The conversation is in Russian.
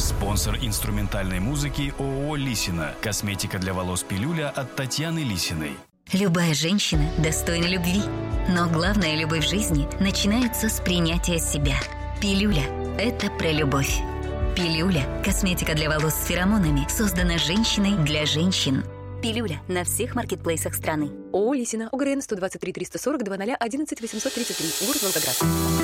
Спонсор инструментальной музыки ООО «Лисина». Косметика для волос «Пилюля» от Татьяны Лисиной. Любая женщина достойна любви. Но главная любовь в жизни начинается с принятия себя. «Пилюля» – это про любовь. «Пилюля» – косметика для волос с феромонами, создана женщиной для женщин. «Пилюля» на всех маркетплейсах страны. ООО «Лисина». ОГРН 123 340 00 11 833. Город Волгоград.